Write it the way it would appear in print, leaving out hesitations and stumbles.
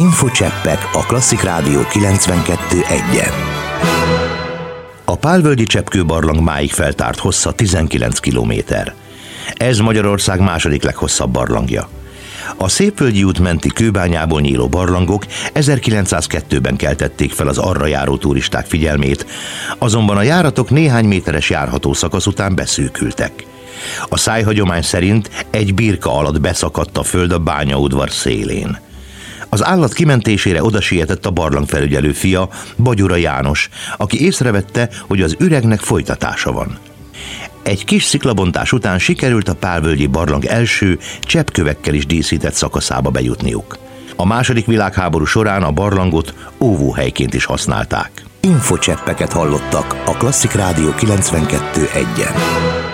Infocseppek a Klasszik Rádió 92.1-en. A Pálvölgyi Cseppkőbarlang máig feltárt hossza 19 kilométer. Ez Magyarország második leghosszabb barlangja. A Szépvölgyi út menti kőbányából nyíló barlangok 1902-ben keltették fel az arra járó turisták figyelmét, azonban a járatok néhány méteres járható szakasz után beszűkültek. A szájhagyomány szerint egy birka alatt beszakadt a föld a bányaudvar szélén. Az állat kimentésére odasietett a barlangfelügyelő fia, Bagyura János, aki észrevette, hogy az üregnek folytatása van. Egy kis sziklabontás után sikerült a Pálvölgyi barlang első cseppkövekkel is díszített szakaszába bejutniuk. A II. Világháború során a barlangot óvóhelyként is használták. Infocseppeket hallottak a Klasszik Rádió 92.1-en.